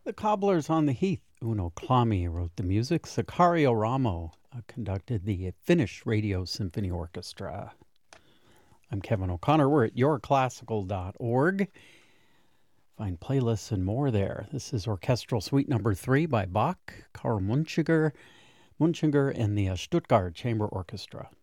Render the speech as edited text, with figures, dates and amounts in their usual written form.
The Cobblers on the Heath. Uno Clami wrote the music. Sicario Ramo conducted the Finnish Radio Symphony Orchestra. I'm Kevin O'Connor. We're at yourclassical.org. Find playlists and more there. This is Orchestral Suite Number 3 by Bach, Karl Munchinger and the Stuttgart Chamber Orchestra.